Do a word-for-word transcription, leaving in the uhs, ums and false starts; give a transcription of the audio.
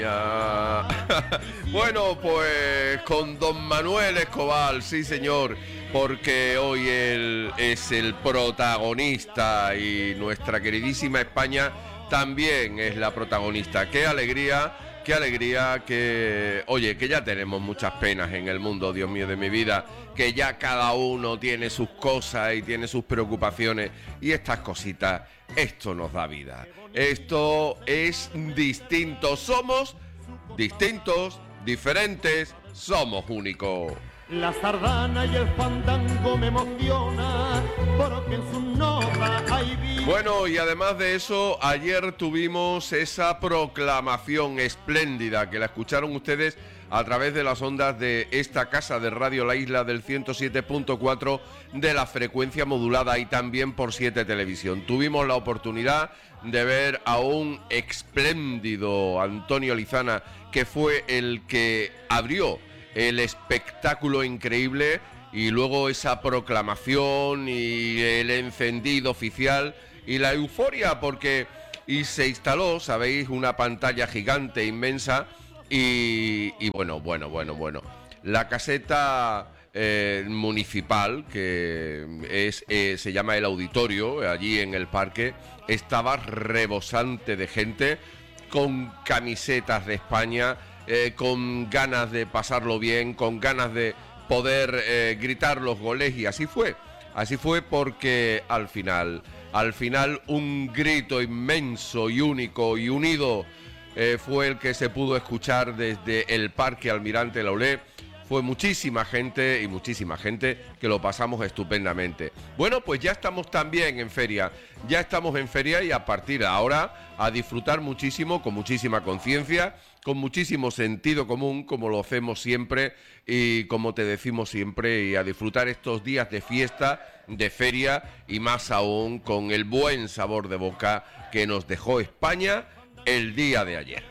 Ya. Bueno, pues con don Manuel Escobar, sí señor, porque hoy él es el protagonista y nuestra queridísima España también es la protagonista. Qué alegría, qué alegría que, oye, que ya tenemos muchas penas en el mundo, Dios mío de mi vida, que ya cada uno tiene sus cosas y tiene sus preocupaciones y estas cositas, esto nos da vida. Esto es distinto, somos distintos, diferentes, somos únicos. La sardana y el fandango me emociona porque en sus notas hay vida. Bueno, y además de eso, ayer tuvimos esa proclamación espléndida que la escucharon ustedes a través de las ondas de esta casa de Radio La Isla del ciento siete punto cuatro de la frecuencia modulada y también por siete Televisión. Tuvimos la oportunidad de ver a un espléndido Antonio Lizana, que fue el que abrió el espectáculo increíble, y luego esa proclamación y el encendido oficial y la euforia, porque y se instaló, sabéis, una pantalla gigante, inmensa, y, y bueno, bueno, bueno, bueno, la caseta eh, municipal, que es eh, se llama el Auditorio, allí en el parque, estaba rebosante de gente, con camisetas de España, eh, con ganas de pasarlo bien, con ganas de poder eh, gritar los goles, y así fue, así fue porque al final, al final un grito inmenso y único y unido eh, fue el que se pudo escuchar desde el Parque Almirante Laulé. Fue muchísima gente y muchísima gente que lo pasamos estupendamente. Bueno, pues ya estamos también en feria, ya estamos en feria y a partir de ahora a disfrutar muchísimo, con muchísima conciencia, con muchísimo sentido común, como lo hacemos siempre y como te decimos siempre, y a disfrutar estos días de fiesta, de feria y más aún con el buen sabor de boca que nos dejó España el día de ayer.